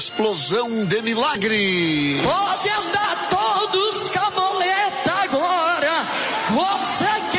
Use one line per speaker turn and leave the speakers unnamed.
Explosão de milagre.
Pode andar todos com a boleta agora. Você